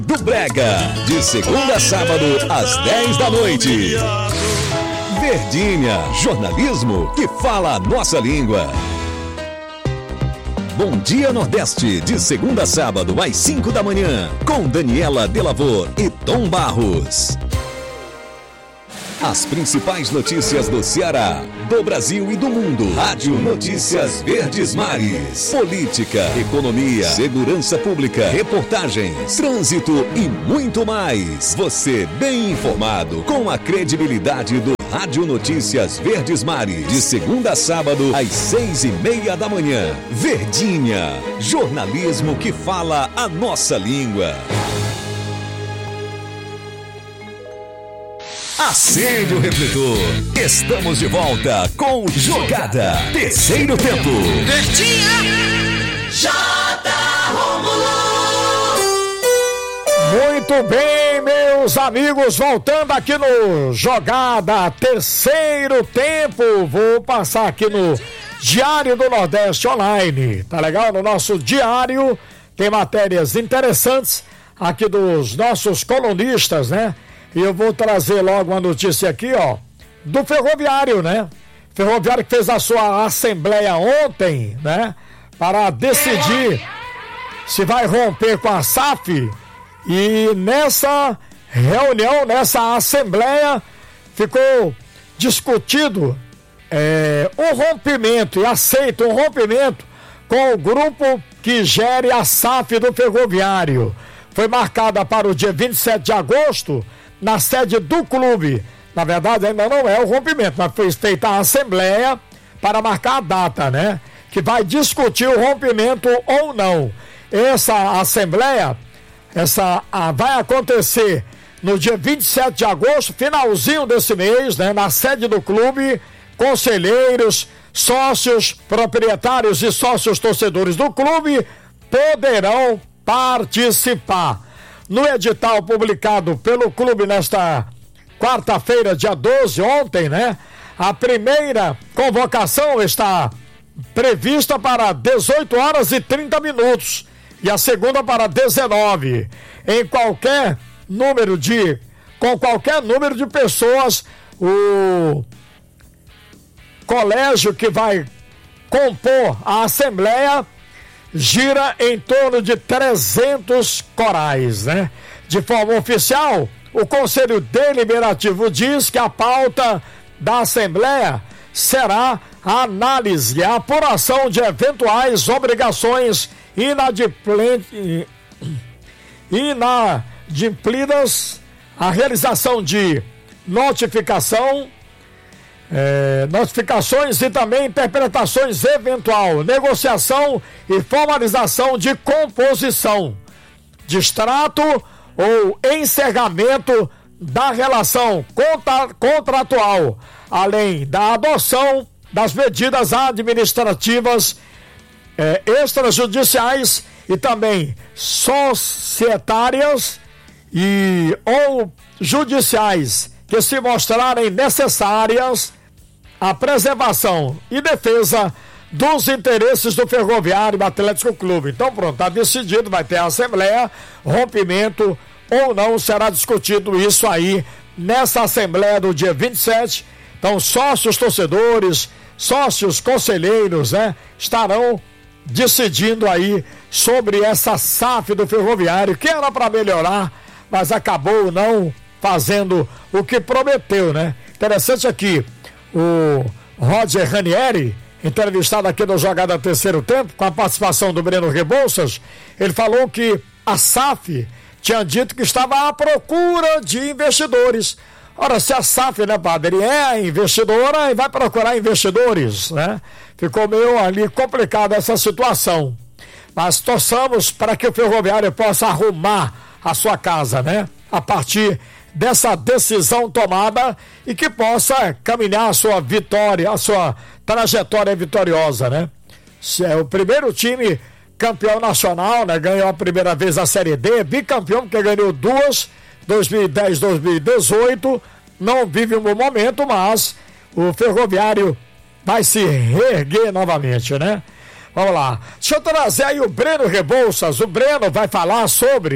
do Brega, de segunda a sábado, às 10 da noite. Verdinha, jornalismo que fala a nossa língua. Bom Dia Nordeste, de segunda a sábado, às 5 da manhã, com Daniela Delavor e Tom Barros. As principais notícias do Ceará, do Brasil e do mundo. Rádio Notícias Verdes Mares. Política, economia, segurança pública, reportagens, trânsito e muito mais. Você bem informado, com a credibilidade do Rádio Notícias Verdes Mares. De segunda a sábado, às 6:30 da manhã. Verdinha, jornalismo que fala a nossa língua. Acende o refletor. Estamos de volta com Jogada. Terceiro tempo. Verdinha. J. Rômulo. Muito bem, meus amigos, voltando aqui no Jogada. Terceiro tempo. Vou passar aqui no Diário do Nordeste Online. Tá legal? No nosso diário tem matérias interessantes aqui dos nossos colunistas, né? E eu vou trazer logo uma notícia aqui, ó, do Ferroviário, né? Ferroviário que fez a sua assembleia ontem, né? Para decidir se vai romper com a SAF. E nessa reunião, nessa assembleia, ficou discutido um rompimento, e aceita um rompimento com o grupo que gere a SAF do Ferroviário. Foi marcada para o dia 27 de agosto, na sede do clube. Na verdade, ainda não é o rompimento, mas foi feita a assembleia para marcar a data, né? Que vai discutir o rompimento ou não. Essa assembleia, vai acontecer no dia 27 de agosto, finalzinho desse mês, né? Na sede do clube, conselheiros, sócios, proprietários e sócios torcedores do clube poderão participar. No edital publicado pelo clube nesta quarta-feira, dia 12, ontem, né? A primeira convocação está prevista para 18 horas e 30 minutos e a segunda para 19. Com qualquer número de pessoas, o colégio que vai compor a assembleia gira em torno de 300 corais, né? De forma oficial, o Conselho Deliberativo diz que a pauta da Assembleia será a análise e a apuração de eventuais obrigações inadimplidas, a realização de notificações e também interpretações eventual, negociação e formalização de composição, distrato ou encerramento da relação contratual, além da adoção das medidas administrativas extrajudiciais e também societárias ou judiciais que se mostrarem necessárias a preservação e defesa dos interesses do Ferroviário Atlético Clube. Então pronto, está decidido, vai ter a assembleia, rompimento ou não, será discutido isso aí nessa assembleia do dia 27. Então sócios torcedores, sócios conselheiros, né, estarão decidindo aí sobre essa SAF do Ferroviário, que era para melhorar, mas acabou não fazendo o que prometeu, né? Interessante aqui, o Roger Ranieri, entrevistado aqui no Jogada Terceiro Tempo, com a participação do Breno Rebouças, ele falou que a SAF tinha dito que estava à procura de investidores. Ora, se a SAF, né, padre, é investidora e vai procurar investidores, né? Ficou meio ali complicada essa situação. Mas torçamos para que o Ferroviário possa arrumar a sua casa, né? A partir dessa decisão tomada e que possa caminhar a sua vitória, a sua trajetória vitoriosa, né? É o primeiro time campeão nacional, né? Ganhou a primeira vez a Série D, bicampeão, porque ganhou duas, 2010, 2018, não vive um bom momento, mas o Ferroviário vai se reerguer novamente, né? Vamos lá, deixa eu trazer aí o Breno Rebouças. O Breno vai falar sobre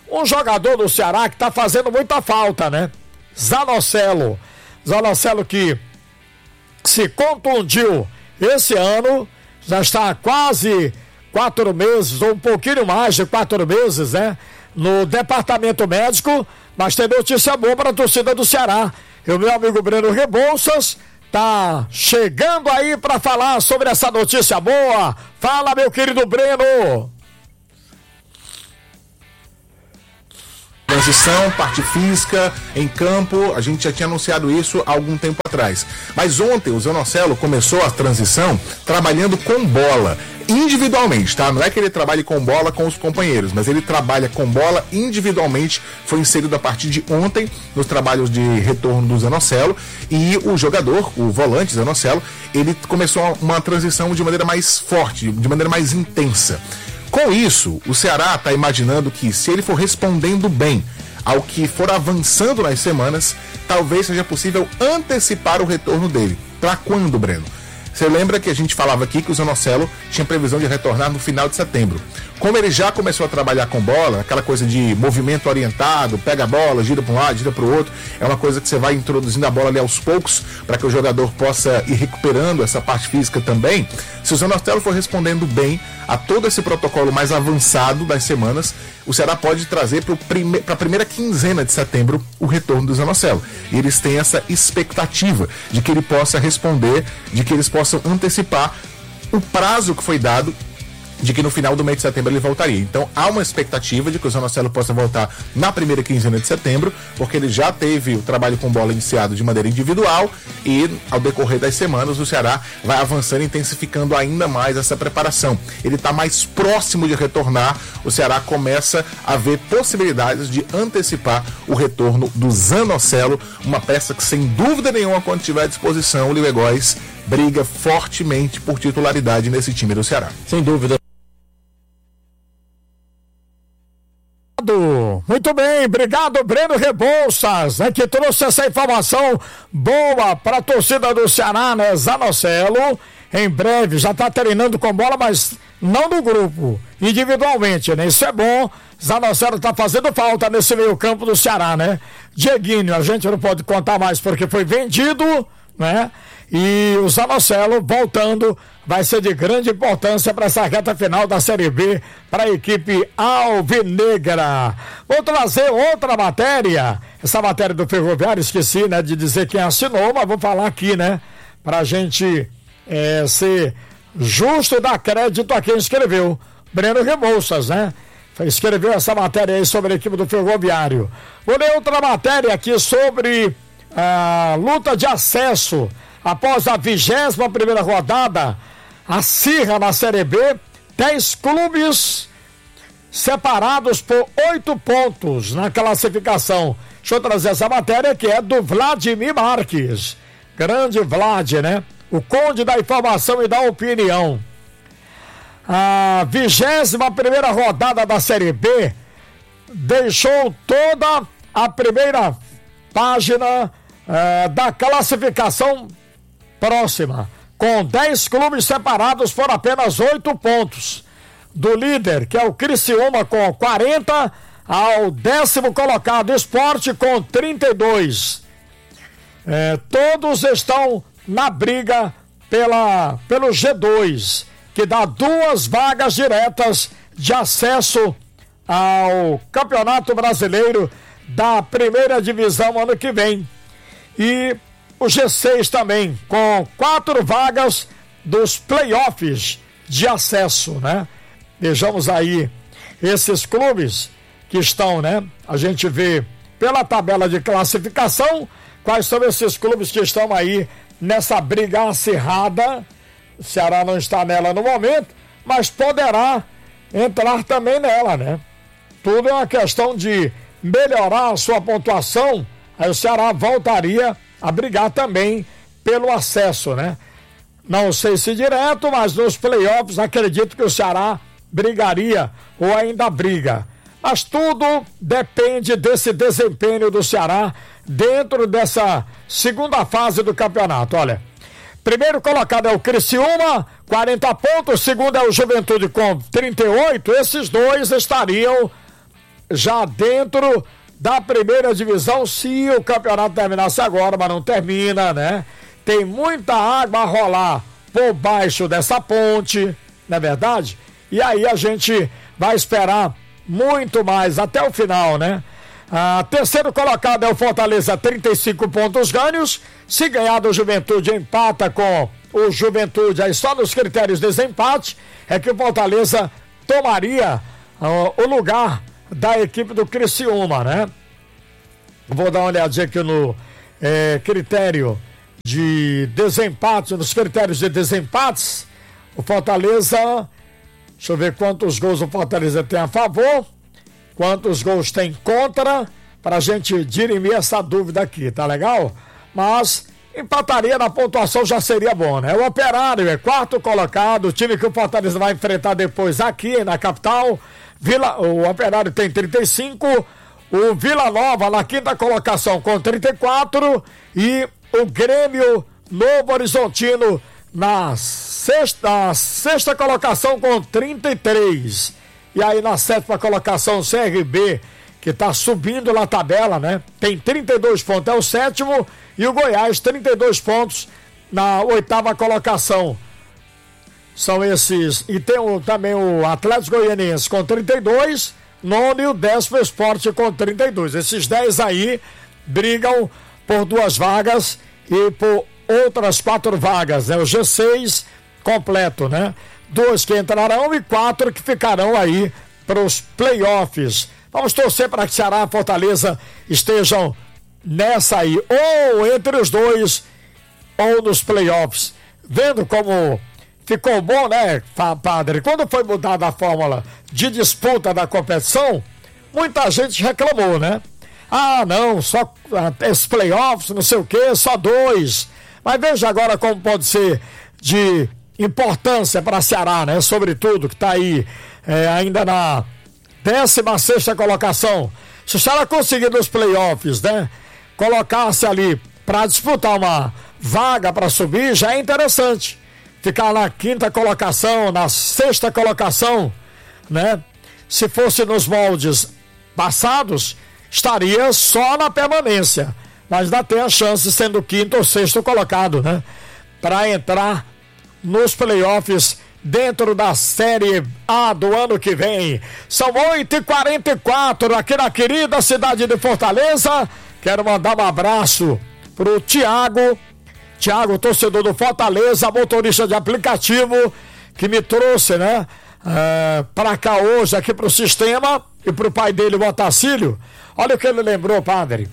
um jogador do Ceará que está fazendo muita falta, né? Zanocelo que se contundiu esse ano, já está há quase 4 meses, ou um pouquinho mais de 4 meses, né? No departamento médico, mas tem notícia boa para a torcida do Ceará. E o meu amigo Breno Rebouças tá chegando aí para falar sobre essa notícia boa. Fala, meu querido Breno. Transição, parte física, em campo, a gente já tinha anunciado isso há algum tempo atrás. Mas ontem o Zanocelo começou a transição trabalhando com bola, individualmente, tá? Não é que ele trabalhe com bola com os companheiros, mas ele trabalha com bola individualmente, foi inserido a partir de ontem nos trabalhos de retorno do Zanocelo, e o jogador, o volante Zanocelo, ele começou uma transição de maneira mais forte, de maneira mais intensa. Com isso, o Ceará está imaginando que, se ele for respondendo bem ao que for avançando nas semanas, talvez seja possível antecipar o retorno dele. Para quando, Breno? Você lembra que a gente falava aqui que o Zanocelo tinha previsão de retornar no final de setembro. Como ele já começou a trabalhar com bola, aquela coisa de movimento orientado, pega a bola, gira para um lado, gira para o outro, é uma coisa que você vai introduzindo a bola ali aos poucos, para que o jogador possa ir recuperando essa parte física também. Se o Zanocelo for respondendo bem a todo esse protocolo mais avançado das semanas, o Ceará pode trazer para a primeira quinzena de setembro o retorno do Zanocelo. E eles têm essa expectativa de que ele possa responder, de que eles possam antecipar o prazo que foi dado de que no final do mês de setembro ele voltaria. Então há uma expectativa de que o Zanocelo possa voltar na primeira quinzena de setembro, porque ele já teve o trabalho com bola iniciado de maneira individual, e ao decorrer das semanas o Ceará vai avançando, intensificando ainda mais essa preparação. Ele está mais próximo de retornar, o Ceará começa a ver possibilidades de antecipar o retorno do Zanocelo, uma peça que, sem dúvida nenhuma, quando tiver à disposição, o Leo Góes briga fortemente por titularidade nesse time do Ceará. Sem dúvida. Muito bem, obrigado Breno Rebouças, né, que trouxe essa informação boa para a torcida do Ceará, né? Zanocelo, em breve, já está treinando com bola, mas não no grupo, individualmente, né? Isso é bom. Zanocelo está fazendo falta nesse meio campo do Ceará, né? Dieguinho, a gente não pode contar mais porque foi vendido, né? E o Zanocelo voltando vai ser de grande importância para essa reta final da Série B para a equipe alvinegra. Vou trazer outra matéria, essa matéria do Ferroviário, esqueci, né, de dizer quem assinou, mas vou falar aqui, né, para a gente ser justo e dar crédito a quem escreveu. Breno Rebouças, né? Escreveu essa matéria aí sobre a equipe do Ferroviário. Vou ler outra matéria aqui sobre a luta de acesso após a 21ª rodada, acirra na Série B, 10 clubes separados por 8 pontos na classificação. Deixa eu trazer essa matéria que é do Vladimir Marques. Grande Vlad, né? O conde da informação e da opinião. A 21ª rodada da Série B deixou toda a primeira página da classificação próxima, com 10 clubes separados por apenas 8 pontos. Do líder, que é o Criciúma, com 40, ao 10º colocado, Sport, com 32. Todos estão na briga pelo G2, que dá 2 vagas diretas de acesso ao Campeonato Brasileiro da primeira divisão ano que vem. E o G6 também, com 4 vagas dos playoffs de acesso, né? Vejamos aí esses clubes que estão, né? A gente vê pela tabela de classificação quais são esses clubes que estão aí nessa briga acirrada. O Ceará não está nela no momento, mas poderá entrar também nela, né? Tudo é uma questão de melhorar a sua pontuação, aí o Ceará voltaria a brigar também pelo acesso, né? Não sei se direto, mas nos playoffs acredito que o Ceará brigaria ou ainda briga. Mas tudo depende desse desempenho do Ceará dentro dessa segunda fase do campeonato. Olha, primeiro colocado é o Criciúma, 40 pontos, segundo é o Juventude com 38, esses dois estariam já dentro da primeira divisão, se o campeonato terminasse agora, mas não termina, né? Tem muita água a rolar por baixo dessa ponte, não é verdade? E aí a gente vai esperar muito mais até o final, né? Terceiro colocado é o Fortaleza, 35 pontos ganhos. Se ganhar do Juventude, empata com o Juventude, aí só nos critérios de desempate é que o Fortaleza tomaria o lugar da equipe do Criciúma, né? Vou dar uma olhadinha aqui no critério de desempate, nos critérios de desempates. O Fortaleza, deixa eu ver quantos gols o Fortaleza tem a favor, quantos gols tem contra, pra gente dirimir essa dúvida aqui, tá legal? Mas empataria na pontuação já seria bom, né? O Operário é quarto colocado, o time que o Fortaleza vai enfrentar depois aqui na capital. O Operário tem 35, o Vila Nova na quinta colocação com 34 e o Grêmio Novo Horizontino na sexta colocação com 33. E aí na sétima colocação o CRB, que tá subindo na tabela, né? Tem 32 pontos, é o sétimo, e o Goiás 32 pontos na oitava colocação. São esses, e tem também o Atlético Goianiense com 32, nono, e o 10º Sport com 32. Esses 10 aí brigam por 2 vagas e por outras 4 vagas, né? O G6 completo, né? 2 que entrarão e 4 que ficarão aí para os playoffs. Vamos torcer para que Ceará e Fortaleza estejam nessa aí, ou entre os dois, ou nos playoffs. Vendo como ficou bom, né, padre? Quando foi mudada a fórmula de disputa da competição, muita gente reclamou, né? Não, só esses playoffs, não sei o quê, só 2. Mas veja agora como pode ser de importância para Ceará, né? Sobretudo, que está aí ainda na 16ª colocação. Se o Ceará conseguir nos playoffs, né? Colocar-se ali para disputar uma vaga para subir, já é interessante. Ficar na 5ª colocação, na 6ª colocação, né? Se fosse nos moldes passados, estaria só na permanência. Mas ainda tem a chance, sendo 5º ou 6º colocado, né? Para entrar nos playoffs dentro da Série A do ano que vem. São 8h44 aqui na querida cidade de Fortaleza. Quero mandar um abraço pro Tiago, torcedor do Fortaleza, motorista de aplicativo, que me trouxe, né, para cá hoje, aqui pro sistema, e pro pai dele, o Otacílio. Olha o que ele lembrou, padre.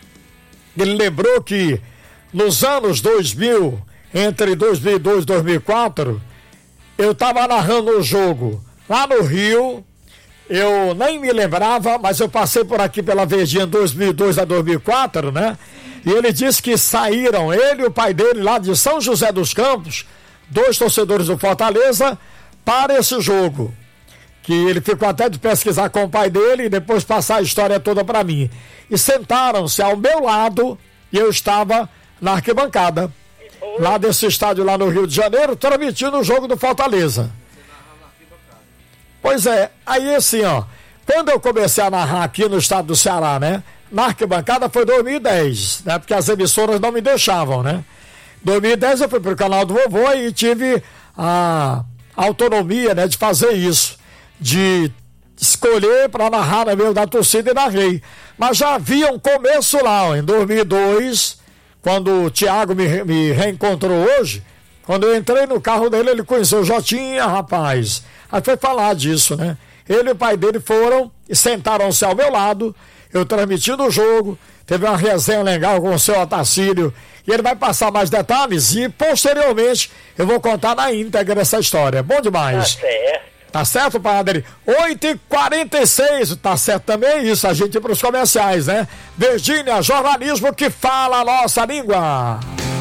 Ele lembrou que nos anos 2000, entre 2002 e 2004, eu estava narrando o jogo lá no Rio. Eu nem me lembrava, mas eu passei por aqui pela Verdinha 2002 a 2004, né? E ele disse que saíram, ele e o pai dele, lá de São José dos Campos, 2 torcedores do Fortaleza, para esse jogo. Que ele ficou até de pesquisar com o pai dele e depois passar a história toda para mim. E sentaram-se ao meu lado e eu estava na arquibancada, lá desse estádio lá no Rio de Janeiro, transmitindo o jogo do Fortaleza. Pois é, aí assim, ó, quando eu comecei a narrar aqui no estado do Ceará, né, na arquibancada foi 2010, né, porque as emissoras não me deixavam, né. 2010 eu fui pro canal do vovô e tive a autonomia, né, de fazer isso, de escolher para narrar no meio da torcida, e narrei. Mas já havia um começo lá, ó, em 2002, quando o Thiago me reencontrou hoje, quando eu entrei no carro dele, ele conheceu o Jotinha, rapaz. Aí foi falar disso, né? Ele e o pai dele foram e sentaram-se ao meu lado, eu transmitindo o jogo, teve uma resenha legal com o seu Otacílio, e ele vai passar mais detalhes e posteriormente eu vou contar na íntegra essa história. Bom demais. Tá certo. Tá certo, padre? 8h46, tá certo também isso, a gente ir pros comerciais, né? Virgínia, jornalismo que fala a nossa língua.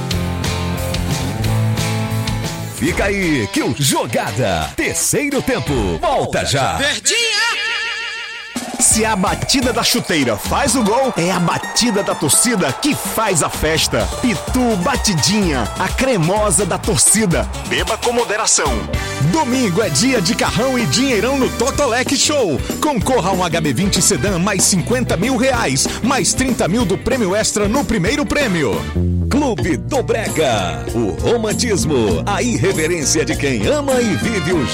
Fica aí que o Jogada, terceiro tempo, volta já. Verdinha! Se a batida da chuteira faz o gol, é a batida da torcida que faz a festa. Pitu Batidinha, a cremosa da torcida. Beba com moderação. Domingo é dia de carrão e dinheirão no Totolec Show. Concorra a um HB20 Sedan mais R$50 mil, mais 30 mil do prêmio extra no primeiro prêmio. Clube do Brega, o romantismo, a irreverência de quem ama e vive o